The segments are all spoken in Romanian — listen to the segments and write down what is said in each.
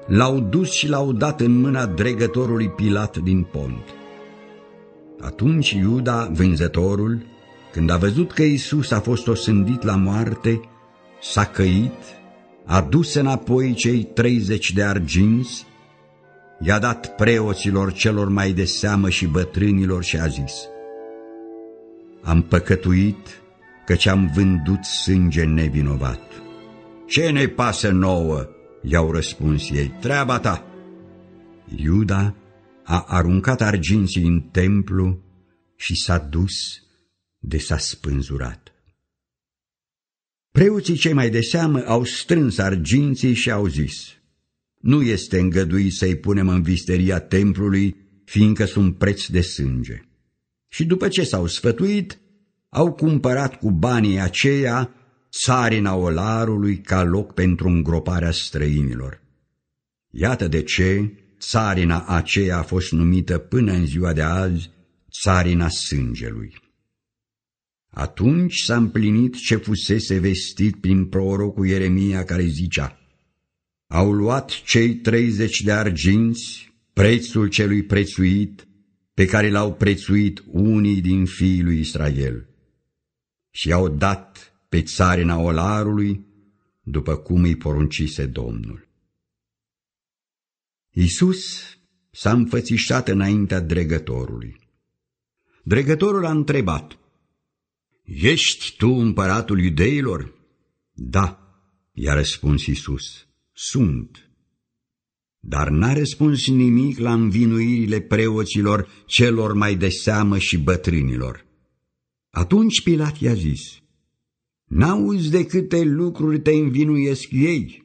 l-au dus și l-au dat în mâna dregătorului Pilat din Pont. Atunci Iuda, vânzătorul, când a văzut că Iisus a fost osândit la moarte, s-a căit, a dus înapoi cei 30 de arginți, i-a dat preoților celor mai de seamă și bătrânilor și a zis: am păcătuit, căci am vândut sânge nevinovat. Ce ne pasă nouă? I-au răspuns ei, treaba ta. Iuda a aruncat arginții în templu și s-a dus de s-a spânzurat. Preoții cei mai de seamă au strâns arginții și au zis: nu este îngăduit să-i punem în visteria templului, fiindcă sunt preț de sânge. Și după ce s-au sfătuit, au cumpărat cu banii aceia țarina olarului ca loc pentru îngroparea străinilor. Iată de ce țarina aceea a fost numită până în ziua de azi țarina sângelui. Atunci s-a împlinit ce fusese vestit prin prorocul Ieremia, care zicea: au luat cei 30 de arginți prețul celui prețuit, pe care l-au prețuit unii din fiii lui Israel, și i-au dat pe țarina olarului, după cum îi poruncise Domnul. Iisus s-a înfățișat înaintea dregătorului. Dregătorul a întrebat: ești tu împăratul iudeilor? Da, i-a răspuns Iisus, sunt. Dar n-a răspuns nimic la învinuirile preoților celor mai de seamă și bătrânilor. Atunci Pilat i-a zis: n-auzi de câte lucruri te învinuiesc ei?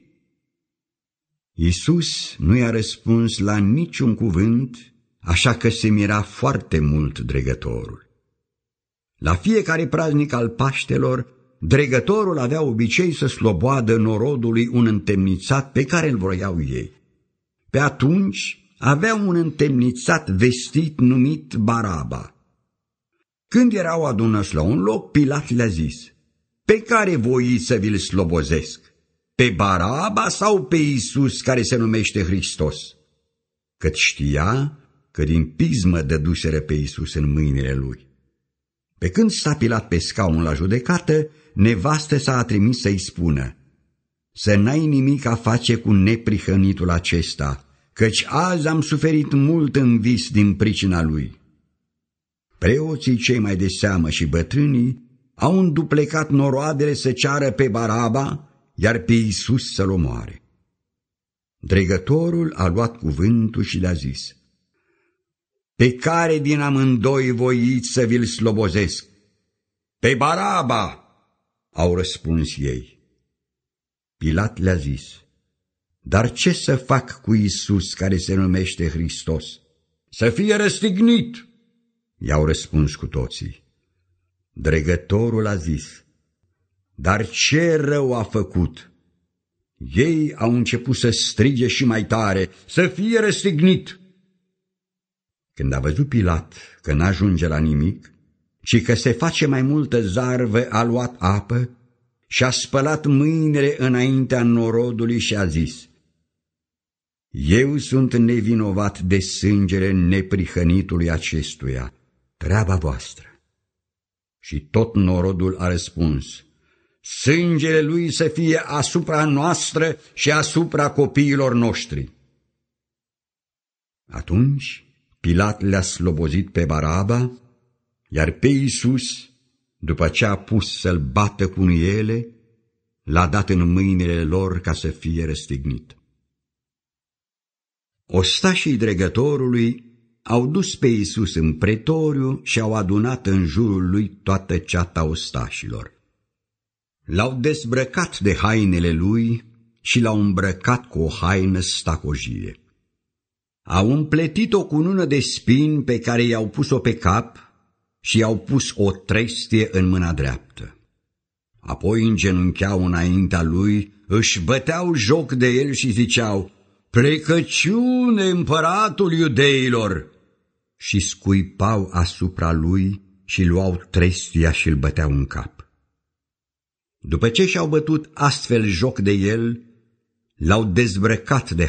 Iisus nu i-a răspuns la niciun cuvânt, așa că se mira foarte mult dregătorul. La fiecare praznic al Paștelor, dregătorul avea obicei să sloboadă norodului un întemnițat pe care îl vroiau ei. Pe atunci aveau un întemnițat vestit numit Baraba. Când erau adunați la un loc, Pilat le-a zis: pe care voiți să vi-l slobozesc? Pe Baraba sau pe Iisus, care se numește Hristos? Căci știa că din pismă dăduseră pe Iisus în mâinile lui. Pe când sta Pilat pe scaun la judecată, nevastă s-a trimis să-i spună: să n-ai nimic a face cu neprihănitul acesta, căci azi am suferit mult în vis din pricina lui. Preoții cei mai de seamă și bătrânii au înduplecat noroadele să ceară pe Baraba, iar pe Iisus să-l omoare. Dregătorul a luat cuvântul și le-a zis: pe care din amândoi voiți să vi-l slobozesc? Pe Baraba, au răspuns ei. Pilat le-a zis: dar ce să fac cu Iisus, care se numește Hristos? Să fie răstignit, i-au răspuns cu toții. Dregătorul a zis: dar ce rău a făcut? Ei au început să strige și mai tare: să fie răstignit! Când a văzut Pilat că n-ajunge la nimic, ci că se face mai multă zarvă, a luat apă și a spălat mâinile înaintea norodului și a zis: eu sunt nevinovat de sângele neprihănitului acestuia, treaba voastră. Și tot norodul a răspuns: sângele lui să fie asupra noastră și asupra copiilor noștri. Atunci Pilat le-a slobozit pe Baraba, iar pe Iisus, după ce a pus să-l bată cu nuiele, l-a dat în mâinile lor ca să fie răstignit. Ostașii dregătorului au dus pe Iisus în pretoriu și au adunat în jurul lui toată ceata ostașilor. L-au dezbrăcat de hainele lui și l-au îmbrăcat cu o haină stacojie. Au împletit-o cu cunună de spini pe care i-au pus-o pe cap și i-au pus o trestie în mâna dreaptă. Apoi îngenuncheau înaintea lui, își băteau joc de el și ziceau: plecăciune împăratul iudeilor! Și scuipau asupra lui și luau trestia și îl băteau în cap. După ce și-au bătut astfel joc de el, l-au dezbrăcat de